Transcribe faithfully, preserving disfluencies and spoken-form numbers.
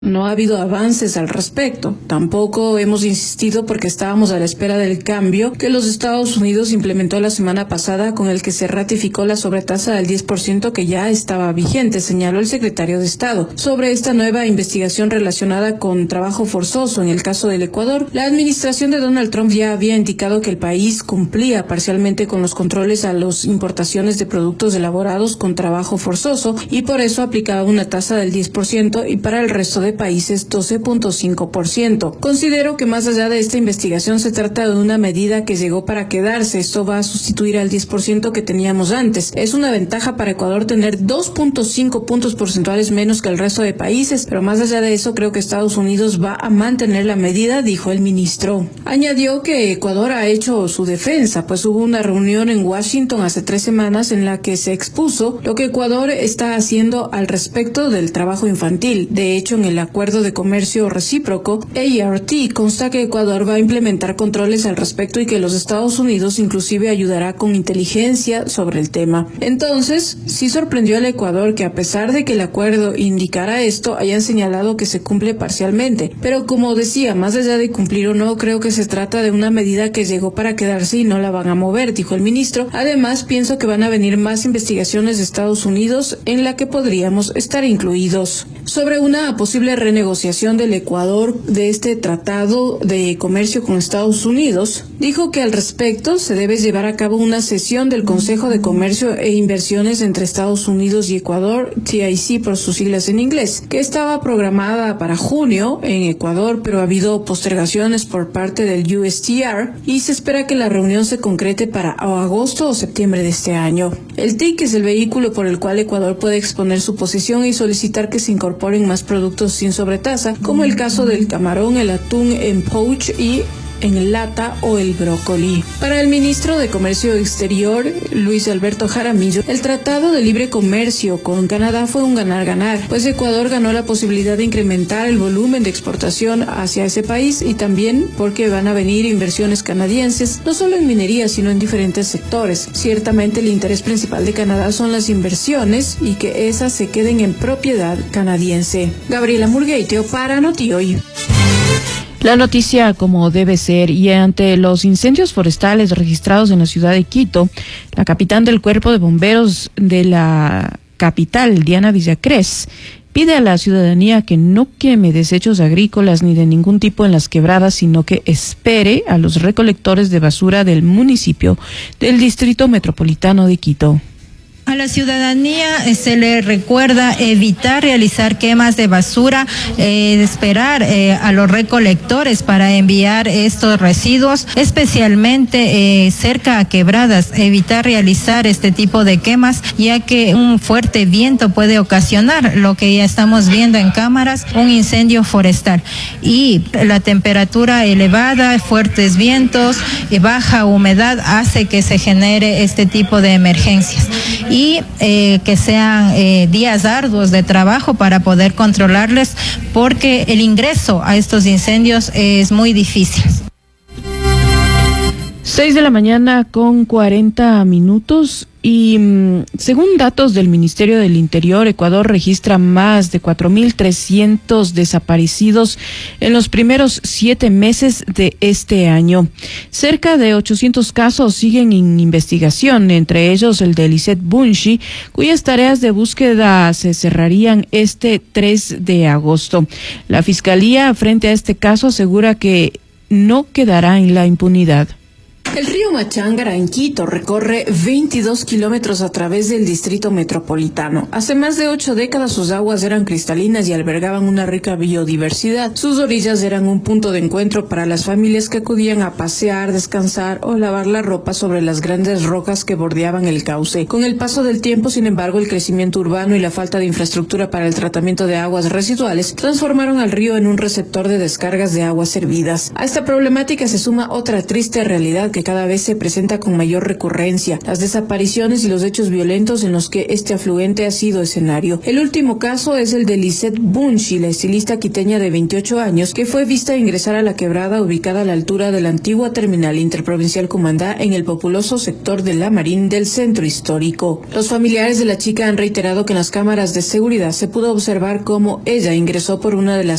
No ha habido avances al respecto. Tampoco hemos insistido porque estábamos a la espera del cambio que los Estados Unidos implementó la semana pasada, con el que se ratificó la sobretasa del diez por ciento que ya estaba vigente, señaló el secretario de Estado. Sobre esta nueva investigación relacionada con trabajo forzoso en el caso del Ecuador, la administración de Donald Trump ya había indicado que el país cumplía parcialmente con los controles a las importaciones de productos elaborados con trabajo forzoso y por eso aplicaba una tasa del diez por ciento y para el resto de países doce punto cinco por ciento. Considero que más allá de esta investigación se trata de una medida que llegó para quedarse. Esto va a sustituir al diez por ciento que teníamos antes. Es una ventaja para Ecuador tener dos punto cinco puntos porcentuales menos que el resto de países, pero más allá de eso creo que Estados Unidos va a mantener la medida, dijo el ministro. Añadió que Ecuador ha hecho su defensa, pues hubo una reunión en Washington hace tres semanas en la que se expuso lo que Ecuador está haciendo al respecto del trabajo infantil. De hecho, en el Acuerdo de Comercio Recíproco, A R T, consta que Ecuador va a implementar controles al respecto y que los Estados Unidos inclusive ayudará con inteligencia sobre el tema. Entonces, sí sorprendió al Ecuador que a pesar de que el acuerdo indicara esto, hayan señalado que se cumple parcialmente. Pero como decía, más allá de cumplir o no, creo que se trata de una medida que llegó para quedarse y no la van a mover, dijo el ministro. Además, pienso que van a venir más investigaciones de Estados Unidos en la que podríamos estar incluidos. Sobre una posible renegociación del Ecuador de este tratado de comercio con Estados Unidos, dijo que al respecto se debe llevar a cabo una sesión del Consejo de Comercio e Inversiones entre Estados Unidos y Ecuador, T I C por sus siglas en inglés, que estaba programada para junio en Ecuador, pero ha habido postergaciones por parte del U S T R y se espera que la reunión se concrete para agosto o septiembre de este año. El T I C es el vehículo por el cual Ecuador puede exponer su posición y solicitar que se incorporen más productos sin sobretasa, como el caso del camarón, el atún en pouch y en lata o el brócoli. Para el ministro de Comercio Exterior, Luis Alberto Jaramillo, el Tratado de Libre Comercio con Canadá fue un ganar-ganar, pues Ecuador ganó la posibilidad de incrementar el volumen de exportación hacia ese país y también porque van a venir inversiones canadienses, no solo en minería, sino en diferentes sectores. Ciertamente el interés principal de Canadá son las inversiones y que esas se queden en propiedad canadiense. Gabriela Murgueiteo para Notioy. La noticia como debe ser, y ante los incendios forestales registrados en la ciudad de Quito, la capitán del Cuerpo de Bomberos de la capital, Diana Villacrés, pide a la ciudadanía que no queme desechos agrícolas ni de ningún tipo en las quebradas, sino que espere a los recolectores de basura del municipio del Distrito Metropolitano de Quito. A la ciudadanía eh, se le recuerda evitar realizar quemas de basura, eh, esperar eh, a los recolectores para enviar estos residuos, especialmente eh, cerca a quebradas, evitar realizar este tipo de quemas, ya que un fuerte viento puede ocasionar lo que ya estamos viendo en cámaras, un incendio forestal. Y la temperatura elevada, fuertes vientos y baja humedad hace que se genere este tipo de emergencias. Y eh, que sean eh, días arduos de trabajo para poder controlarles, porque el ingreso a estos incendios es muy difícil. Seis de la mañana con cuarenta minutos y mmm, según datos del Ministerio del Interior, Ecuador registra más de cuatro mil trescientos desaparecidos en los primeros siete meses de este año. Cerca de ochocientos casos siguen en investigación, entre ellos el de Lisette Bunchi, cuyas tareas de búsqueda se cerrarían este tres de agosto. La Fiscalía, frente a este caso, asegura que no quedará en la impunidad. El río Machangara en Quito recorre veintidós kilómetros a través del distrito metropolitano. Hace más de ocho décadas sus aguas eran cristalinas y albergaban una rica biodiversidad. Sus orillas eran un punto de encuentro para las familias que acudían a pasear, descansar o lavar la ropa sobre las grandes rocas que bordeaban el cauce. Con el paso del tiempo, sin embargo, el crecimiento urbano y la falta de infraestructura para el tratamiento de aguas residuales transformaron al río en un receptor de descargas de aguas servidas. A esta problemática se suma otra triste realidad que que cada vez se presenta con mayor recurrencia, las desapariciones y los hechos violentos en los que este afluente ha sido escenario. El último caso es el de Lisette Bunchi, la estilista quiteña de veintiocho años, que fue vista ingresar a la quebrada ubicada a la altura de la antigua terminal interprovincial Cumandá en el populoso sector de La Marín del centro histórico. Los familiares de la chica han reiterado que en las cámaras de seguridad se pudo observar cómo ella ingresó por una de las